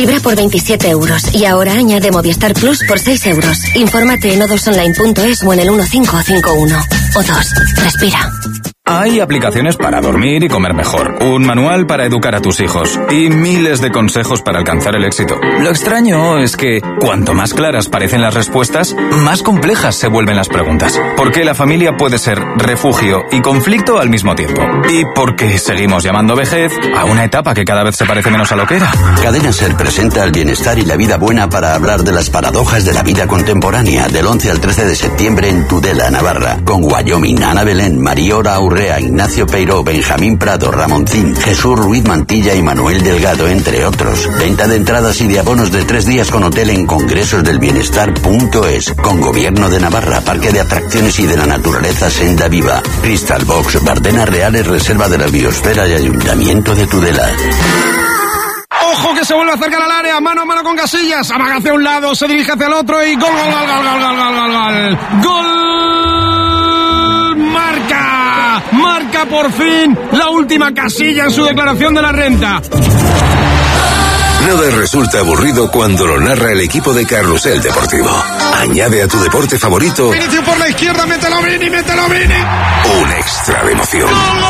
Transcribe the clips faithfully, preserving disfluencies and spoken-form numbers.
Fibra por veintisiete euros. Y ahora añade Movistar Plus por seis euros. Infórmate en o dos online punto es o en el uno cinco cinco uno. O dos. Respira. Hay aplicaciones para dormir y comer mejor, un manual para educar a tus hijos y miles de consejos para alcanzar el éxito. Lo extraño es que cuanto más claras parecen las respuestas, más complejas se vuelven las preguntas. ¿Por qué la familia puede ser refugio y conflicto al mismo tiempo? ¿Y por qué seguimos llamando vejez a una etapa que cada vez se parece menos a lo que era? Cadena SER presenta el bienestar y la vida buena para hablar de las paradojas de la vida contemporánea del once al trece de septiembre en Tudela, Navarra, con Wyoming, Ana Belén, Mariora Urrea, Ignacio Peiró, Benjamín Prado, Ramoncín, Jesús Ruiz Mantilla y Manuel Delgado, entre otros. Venta de entradas y de abonos de tres días con hotel en congresosdelbienestar punto es, con Gobierno de Navarra, Parque de Atracciones y de la Naturaleza Senda Viva, Crystal Box, Bardenas Reales, Reserva de la Biosfera y Ayuntamiento de Tudela. ¡Ojo que se vuelve a acercar al área! ¡Mano a mano con Casillas! Amaga hacia un lado, se dirige hacia el otro y ¡gol, gol, gol, gol, gol, gol, gol, gol! ¡Gol! ¡Marca! Marca por fin la última Casilla en su declaración de la renta. Nada resulta aburrido cuando lo narra el equipo de Carrusel Deportivo. Añade a tu deporte favorito... Inicio por la izquierda, mételo Vini, mételo Vini. Un extra de emoción.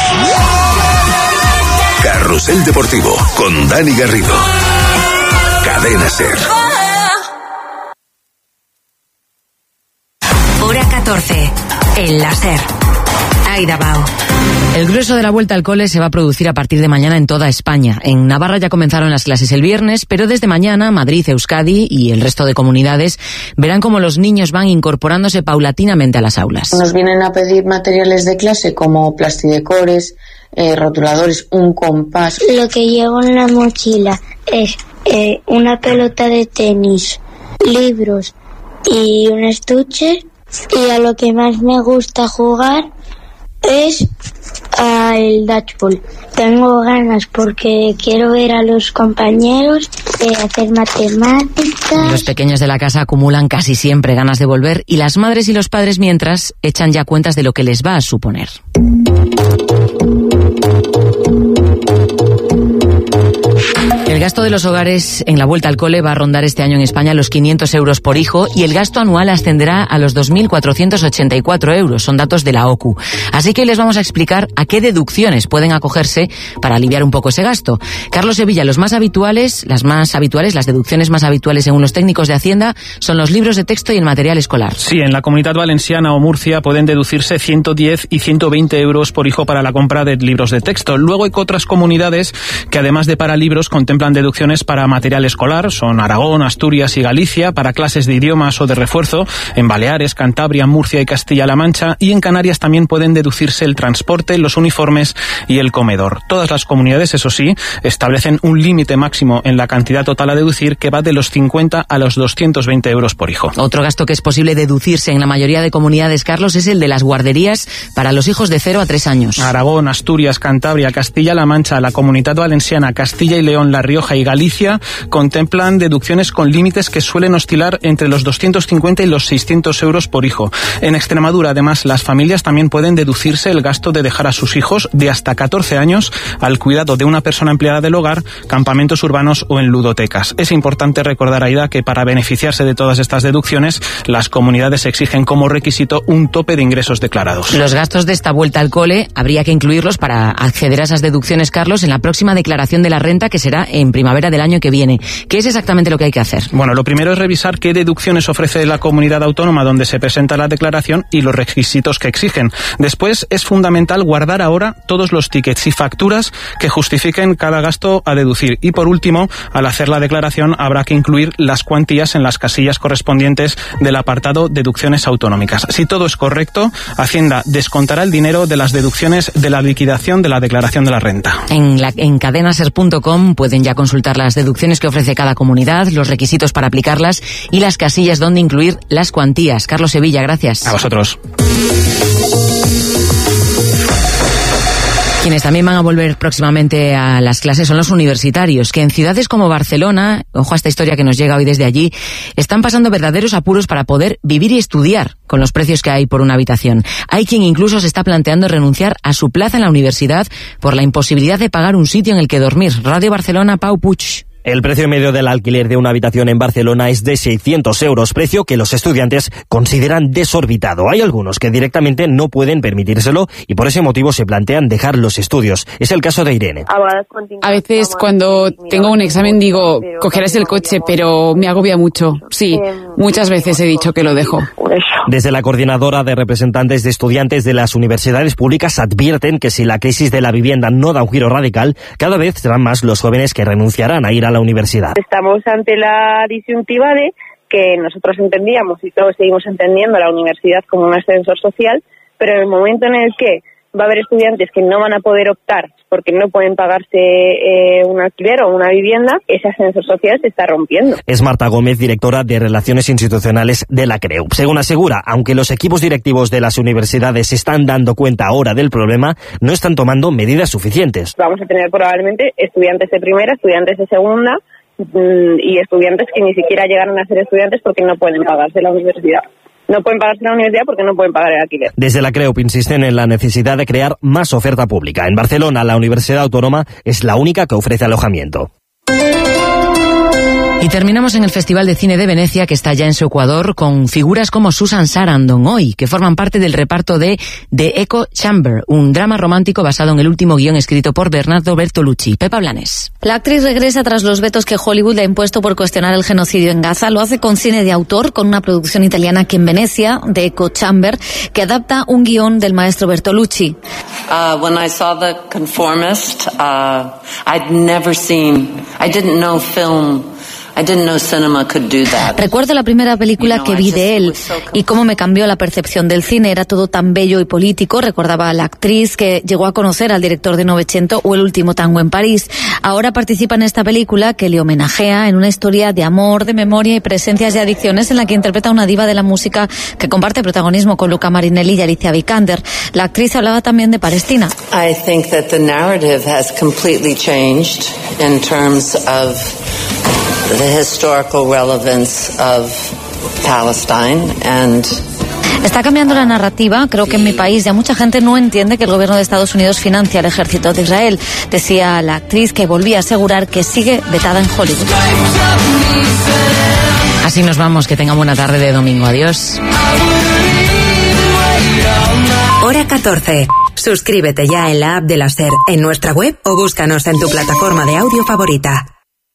Carrusel Deportivo con Dani Garrido. Cadena SER. Hora catorce. El láser. Aida Bao. El grueso de la vuelta al cole se va a producir a partir de mañana en toda España. En Navarra ya comenzaron las clases el viernes, pero desde mañana Madrid, Euskadi y el resto de comunidades verán cómo los niños van incorporándose paulatinamente a las aulas. Nos vienen a pedir materiales de clase como plastidecores, eh, rotuladores, un compás. Lo que llevo en la mochila es eh, una pelota de tenis, libros y un estuche. Y a lo que más me gusta jugar es al dodgeball. Tengo ganas porque quiero ver a los compañeros, eh, hacer matemáticas. Los pequeños de la casa acumulan casi siempre ganas de volver y las madres y los padres mientras echan ya cuentas de lo que les va a suponer. El gasto de los hogares en la vuelta al cole va a rondar este año en España los quinientos euros por hijo y el gasto anual ascenderá a los dos mil cuatrocientos ochenta y cuatro euros. Son datos de la O C U. Así que hoy les vamos a explicar a qué deducciones pueden acogerse para aliviar un poco ese gasto. Carlos Sevilla, los más habituales, las más habituales, las deducciones más habituales según los técnicos de Hacienda son los libros de texto y el material escolar. Sí, en la Comunidad Valenciana o Murcia pueden deducirse ciento diez y ciento veinte euros por hijo para la compra de libros de texto. Luego hay otras comunidades que además de para libros contemplan deducciones para material escolar, son Aragón, Asturias y Galicia, para clases de idiomas o de refuerzo, en Baleares, Cantabria, Murcia y Castilla-La Mancha, y en Canarias también pueden deducirse el transporte, los uniformes y el comedor. Todas las comunidades, eso sí, establecen un límite máximo en la cantidad total a deducir que va de los cincuenta a los doscientos veinte euros por hijo. Otro gasto que es posible deducirse en la mayoría de comunidades, Carlos, es el de las guarderías para los hijos de cero a tres años. Aragón, Asturias, Cantabria, Castilla-La Mancha, la Comunidad Valenciana, Castilla y León, La Rioja y Galicia contemplan deducciones con límites que suelen oscilar entre los doscientos cincuenta y los seiscientos euros por hijo. En Extremadura, además, las familias también pueden deducirse el gasto de dejar a sus hijos de hasta catorce años al cuidado de una persona empleada del hogar, campamentos urbanos o en ludotecas. Es importante recordar, Aida, que para beneficiarse de todas estas deducciones, las comunidades exigen como requisito un tope de ingresos declarados. Los gastos de esta vuelta al cole habría que incluirlos para acceder a esas deducciones, Carlos, en la próxima declaración de la renta, que será en primavera del año que viene. ¿Qué es exactamente lo que hay que hacer? Bueno, lo primero es revisar qué deducciones ofrece la comunidad autónoma donde se presenta la declaración y los requisitos que exigen. Después es fundamental guardar ahora todos los tickets y facturas que justifiquen cada gasto a deducir. Y por último, al hacer la declaración habrá que incluir las cuantías en las casillas correspondientes del apartado deducciones autonómicas. Si todo es correcto, Hacienda descontará el dinero de las deducciones de la liquidación de la declaración de la renta. En, la, en cadenaser punto com pueden ya consultar las deducciones que ofrece cada comunidad, los requisitos para aplicarlas y las casillas donde incluir las cuantías. Carlos Sevilla, gracias. A vosotros. Quienes también van a volver próximamente a las clases son los universitarios, que en ciudades como Barcelona, ojo a esta historia que nos llega hoy desde allí, están pasando verdaderos apuros para poder vivir y estudiar con los precios que hay por una habitación. Hay quien incluso se está planteando renunciar a su plaza en la universidad por la imposibilidad de pagar un sitio en el que dormir. Radio Barcelona, Pau Puig. El precio medio del alquiler de una habitación en Barcelona es de seiscientos euros, precio que los estudiantes consideran desorbitado. Hay algunos que directamente no pueden permitírselo y por ese motivo se plantean dejar los estudios. Es el caso de Irene. A veces cuando tengo un examen digo, cogerás el coche, pero me agobia mucho. Sí, muchas veces he dicho que lo dejo. Desde la coordinadora de representantes de estudiantes de las universidades públicas advierten que si la crisis de la vivienda no da un giro radical, cada vez serán más los jóvenes que renunciarán a ir a la universidad. Estamos ante la disyuntiva de que nosotros entendíamos y todos seguimos entendiendo la universidad como un ascensor social, pero en el momento en el que va a haber estudiantes que no van a poder optar porque no pueden pagarse eh, un alquiler o una vivienda, ese ascensor social se está rompiendo. Es Marta Gómez, directora de Relaciones Institucionales de la CREU. Según asegura, aunque los equipos directivos de las universidades se están dando cuenta ahora del problema, no están tomando medidas suficientes. Vamos a tener probablemente estudiantes de primera, estudiantes de segunda y estudiantes que ni siquiera llegaron a ser estudiantes porque no pueden pagarse la universidad. No pueden pagarse la universidad porque no pueden pagar el alquiler. Desde la CREUP insisten en la necesidad de crear más oferta pública. En Barcelona, la Universidad Autónoma es la única que ofrece alojamiento. Y terminamos en el Festival de Cine de Venecia, que está ya en su Ecuador, con figuras como Susan Sarandon hoy, que forman parte del reparto de The Echo Chamber, un drama romántico basado en el último guión escrito por Bernardo Bertolucci. Pepa Blanes. La actriz regresa tras los vetos que Hollywood le ha impuesto por cuestionar el genocidio en Gaza. Lo hace con cine de autor, con una producción italiana aquí en Venecia, The Echo Chamber, que adapta un guión del maestro Bertolucci. Uh, when I saw The Conformist, uh, I'd never seen, I didn't know film. I didn't know cinema could do that. Recuerdo la primera película que vi de él y cómo me cambió la percepción del cine. Era todo tan bello y político. Recordaba a la actriz que llegó a conocer al director de Novecento o El último tango en París. Ahora participa en esta película que le homenajea en una historia de amor, de memoria y presencias y adicciones en la que interpreta a una diva de la música que comparte protagonismo con Luca Marinelli y Alicia Vikander. La actriz hablaba también de Palestina. I think that the narrative has completely changed in terms of the historical relevance of Palestine and Está cambiando la narrativa. Creo que en mi país ya mucha gente no entiende que el gobierno de Estados Unidos financia al ejército de Israel. Decía la actriz, que volvía a asegurar que sigue vetada en Hollywood. Así nos vamos. Que tengan buena tarde de domingo. Adiós. Hora catorce. Suscríbete ya en la app de la SER, en nuestra web o búscanos en tu plataforma de audio favorita.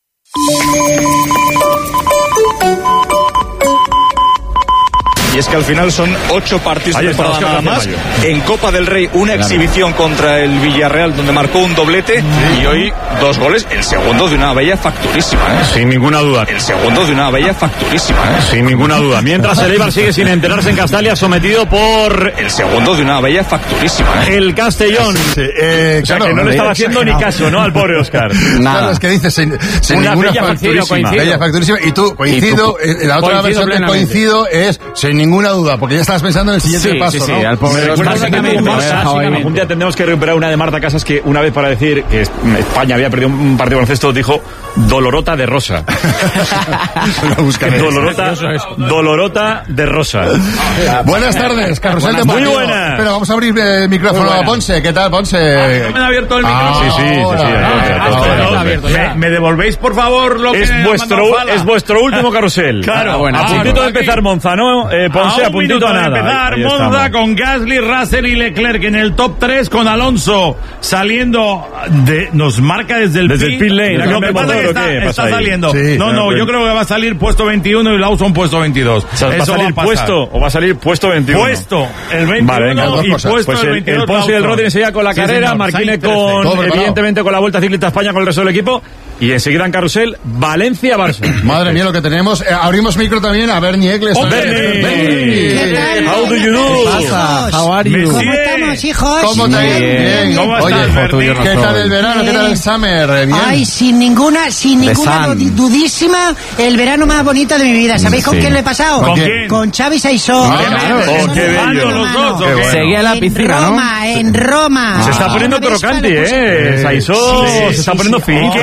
Y es que al final son ocho partidos de temporada nada más. En Copa del Rey, una claro. exhibición contra el Villarreal donde marcó un doblete sí. y hoy dos goles. El segundo de una bella facturísima, ¿eh? Sin ninguna duda. El segundo de una bella facturísima, ¿eh? Sin ninguna duda. Mientras el Eibar sigue sin enterarse en Castalia, sometido por... El segundo de una bella facturísima, ¿eh? El Castellón. Sí, eh, o sea, claro, que no le estaba haciendo ni caso, ¿no? Al pobre Óscar. Nada. Claro, es que dices sin, sin una ninguna bella facturísima. Bella facturísima. Y tú, coincido, ¿Y tú? la otra versión del coincido es sin ninguna duda, porque ya estabas pensando en el siguiente sí, paso, sí, sí, ¿no? Al pobre un día tendremos que recuperar una de Marta Casas, que una vez, para decir que España había perdido un partido de baloncesto, dijo Dolorota de Rosa. Dolorota, Dolorota de Rosa. Buenas tardes, Carrusel de Muy buenas. Pero vamos a abrir el micrófono a Ponce. ¿Qué tal, Ponce? Ah, ¿me han abierto el micrófono? Sí, sí, sí, sí. ¿Me devolvéis, por favor, lo que es vuestro es vuestro último carrusel? Claro. A puntito de empezar Monza, ¿no? Ponce, a puntito a nada. Empezar Monza con Gasly, Russell y Leclerc en el top tres, con Alonso saliendo de, nos marca desde el desde pit, el pit lane. Lo que pasa es que está, está saliendo. Sí, no, no, yo creo que va a salir puesto veintiuno y Lawson puesto veintidós. O sea, ¿va a salir va a puesto o va a salir puesto veintiuno? Puesto el veintiuno vale, venga, y puesto pues el veintidós. El Ponce y el Rodri enseguida con la sí, carrera, Marquine con, evidentemente, con la Vuelta Ciclista España, con el resto del equipo. Y enseguida en carrusel, Valencia-Barça. Madre mía, lo que tenemos. Eh, abrimos micro también a Bernie Eccles. ¡Oh, Bernie! Bernie! How do you do? ¿Qué pasa? How are you? ¿Cómo estamos, hijos? ¿Cómo te bien? bien. ¿Cómo Oye, estás, Bernie? ¿Qué tal el verano? ¿Qué tal el summer? ¿Bien? Ay, sin ninguna, sin ninguna dudísima, el verano más bonito de mi vida. ¿Sabéis sí. con quién le he pasado? ¿Con quién? Con Xavi Saizó. Ah, claro. Oh, qué bello. Los dos, ¿o qué? Seguía la piscina, ¿no? En Roma, en Roma. Se está poniendo crocanti, ¿eh? Saizó se está poniendo fin. ¿Qué ibais?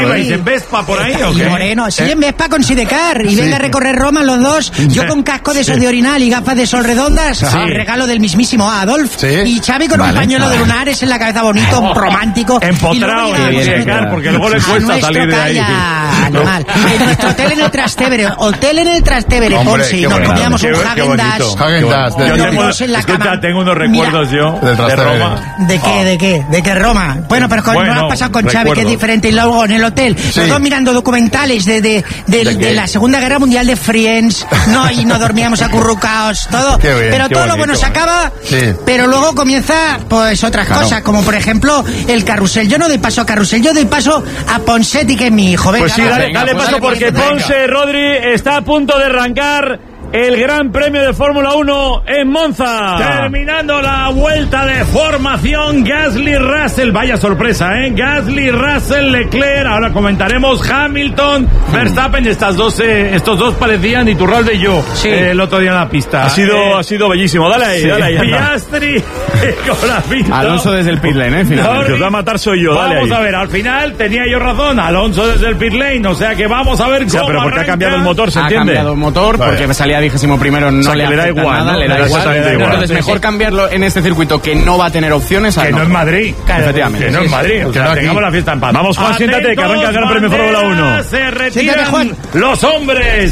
Vespa por ahí o qué? Y Moreno, sí, en Vespa con Sidecar. Y sí. venga a recorrer Roma los dos. Yo con casco de esos sí. de orinal y gafas de sol redondas. Sí. Regalo del mismísimo Adolf. Sí. Y Xavi con vale. un pañuelo vale. de lunares en la cabeza bonito, oh, romántico. Empotrado en Sidecar, porque luego le cuesta salir de ahí. Animal. En nuestro hotel en el Trastevere. Hotel en el Trastevere, Ponce. Nos comíamos un Häagen-Dazs. Häagen-Dazs. Escucha, tengo unos recuerdos yo de Roma. ¿De qué? ¿De qué? ¿De qué Roma? Bueno, pero con, bueno, no has pasado con Xavi, que es diferente. Y luego en el hotel, sí. los dos mirando documentales de, de, de, ¿De, de la Segunda Guerra Mundial de Friends. No, y nos dormíamos acurrucados, todo. Bien, pero todo bonito, lo bueno se acaba, sí. pero luego comienza, pues, otras claro. cosas, como por ejemplo, el carrusel. Yo no doy paso a carrusel, yo doy paso a Ponsetti, que es mi hijo. Venga, pues sí, dale, venga, dale pues paso, dale, porque venga. Ponce, Rodri, está a punto de arrancar el Gran Premio de Fórmula uno en Monza. Terminando la vuelta de formación, Gasly, Russell, vaya sorpresa, ¿eh? Gasly, Russell, Leclerc, ahora comentaremos Hamilton, Verstappen, estas dos, eh, estos dos parecían Iturralde y yo sí. eh, el otro día en la pista. Ha sido, eh, ha sido bellísimo, dale ahí, sí. dale ahí. Piastri con la pista. Alonso desde el pit lane, ¿eh? Final. El que os va a matar soy yo, dale Vamos ahí. a ver, al final tenía yo razón, Alonso desde el pit lane, o sea que vamos a ver cómo o sea, pero porque arranca. ha cambiado el motor, ¿se ha entiende? Ha cambiado el motor, vale. porque salía vigésimo primero, no o sea, le, le da igual, nada, ¿no? le da, le da igual, le da igual. Entonces sí, mejor sí. cambiarlo en este circuito que no va a tener opciones. Que no es Madrid. Claro, efectivamente. Que no es Madrid. O sea, tengamos la fiesta en paz. Vamos, Juan, Atentos, siéntate, que arranca el Gran Premio Fórmula uno. Se retiran Juan. los hombres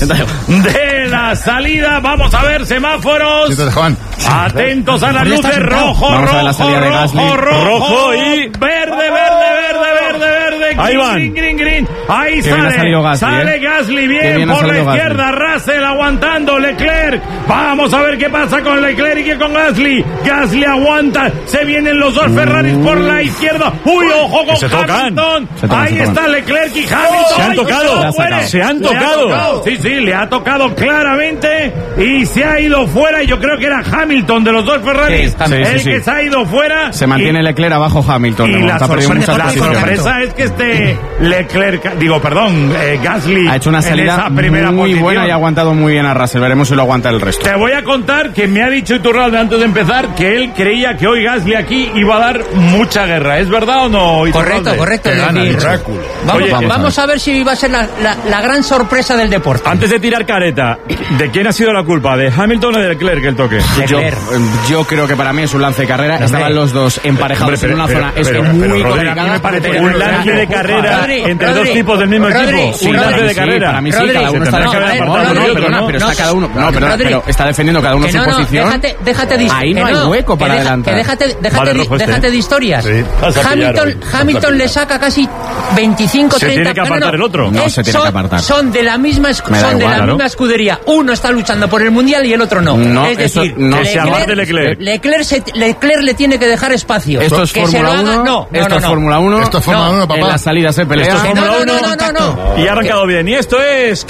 de la salida. Vamos a ver semáforos. Siéntate, Juan. Atentos a las luces. Rojo, Vamos rojo, a ver la salida de Gasly. rojo, rojo, rojo y verde, verde, verde, verde, verde. Ahí van. Green, green, green. Ahí Qué sale. Gasly, sale ¿eh? Gasly bien, bien por la izquierda. Gasly. Russell aguantando. Leclerc. Vamos a ver qué pasa con Leclerc y que con Gasly. Gasly aguanta. Se vienen los dos Ferraris por la izquierda. Uy, ojo con se Hamilton. Se tocan, Ahí se está Leclerc y Hamilton. Se han tocado. Se, se han tocado. Ha tocado. Sí, sí, le ha tocado claramente y se ha ido fuera. Y yo creo que era Hamilton de los dos Ferraris sí, sí, el sí, que sí. se ha ido fuera. Se mantiene y, Leclerc abajo Hamilton. Y la sorpresa, la sorpresa es que este Leclerc, digo, perdón, eh, Gasly ha hecho una salida en esa primera muy posición. buena y ha aguantado muy bien a Russell. Veremos si lo aguanta el resto. Te voy a contar que me ha dicho Iturralde antes de empezar que él creía que hoy Gasly aquí iba a dar mucha guerra. ¿Es verdad o no, Iturralde? Correcto, correcto. Que gana, vamos, Oye, vamos a ver si va a ser la, la, la gran sorpresa del deporte. Antes de tirar careta, ¿de quién ha sido la culpa? ¿De Hamilton o de Leclerc el toque? Leclerc. Yo, yo creo que para mí es un lance de carrera. Leclerc. Estaban los dos emparejados pero, pero, en una pero, zona pero, pero, muy complicada. Un lance de carrera Rodri, entre Rodri, dos tipos del mismo Rodri, equipo. Sí, un lance de carrera. Para mí sí, cada uno está apartado del otro, ¿no? Pero está cada uno. No, pero está defendiendo cada uno su posición. Déjate, déjate de Ahí no hay hueco para adelantar. Déjate, déjate, déjate de historias. Hamilton, Hamilton le saca casi veinticinco, treinta. ¿Se tiene que apartar el otro? No, se tiene que apartar. Son de la misma, son de la misma escudería. Uno está luchando por el mundial y el otro no. No, es decir, no se aparte Leclerc. Leclerc, se, Leclerc le tiene que dejar espacio. Esto es Fórmula uno. No, esto es Fórmula uno. Esto es Fórmula uno, papá. En la salida se pelea. Esto es Fórmula uno. No, no, no. Y ha arrancado bien. Y esto es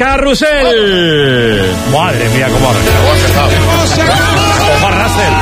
Carrusel. Madre mía, cómo ha arrancado. Ojo a Russell.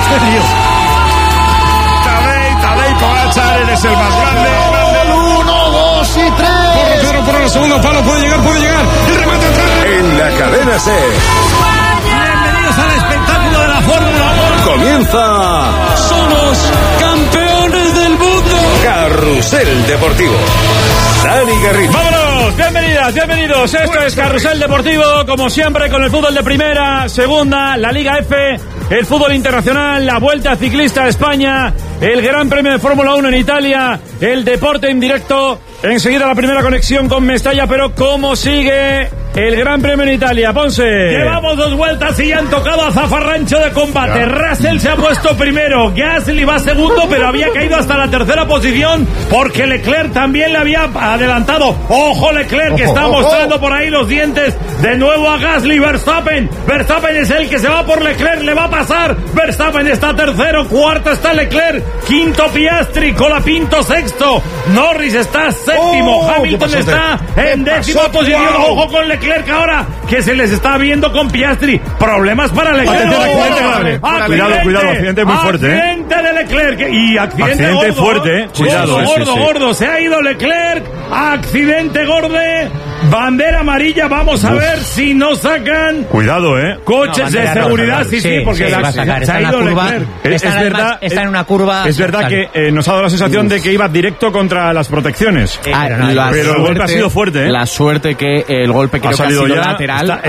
Tadej, Tadej Pogačar, eres el más grande. Uno, dos y tres. Por Pedro, por el segundo palo, puede llegar, puede llegar. El remate atrás. En la cadena C. Bienvenidos al espectáculo de la Fórmula uno. Comienza. Somos campeones del mundo. Carrusel Deportivo. Dani Garrido. ¡Vámonos! Bienvenidas, bienvenidos. Esto es Carrusel Deportivo, como siempre, con el fútbol de primera, segunda, la Liga F, el fútbol internacional, la Vuelta Ciclista a España, el Gran Premio de Fórmula uno en Italia, el deporte en directo. Enseguida la primera conexión con Mestalla, pero ¿cómo sigue el Gran Premio en Italia? Ponce. Llevamos dos vueltas y ya han tocado a zafarrancho de combate. Russell se ha puesto primero, Gasly va segundo, pero había caído hasta la tercera posición porque Leclerc también le había adelantado. Ojo Leclerc, que está mostrando por ahí los dientes. De nuevo a Gasly. Verstappen. Verstappen es el que se va por Leclerc, le va a pasar. Verstappen está tercero, cuarto está Leclerc, quinto Piastri, Colapinto sexto, Norris está séptimo, oh, Hamilton está en décima posición. Wow. Ojo con Leclerc ahora, que se les está viendo con Piastri. Problemas para Leclerc. Atención, accidente grave. Cuidado, cuidado, accidente muy fuerte. ¿eh? Accidente de Leclerc y accidente, accidente gordo. fuerte, ¿eh? Cuidado. Gordo, eh, gordo, sí, sí. gordo. Se ha ido Leclerc. Accidente gordo. Bandera amarilla, vamos a Uf. ver si no sacan. Cuidado, ¿eh? Coches no, de seguridad, roja, sí, sí, sí, porque sí, la, se, se ha ido curva, es, es verdad, está en una curva. Es verdad que eh, nos ha dado la sensación Uf. de que iba directo contra las protecciones. Ah, pero no, pero el golpe ha sido fuerte, ¿eh? La suerte que el golpe creo ha que ha sido ya, lateral. Está,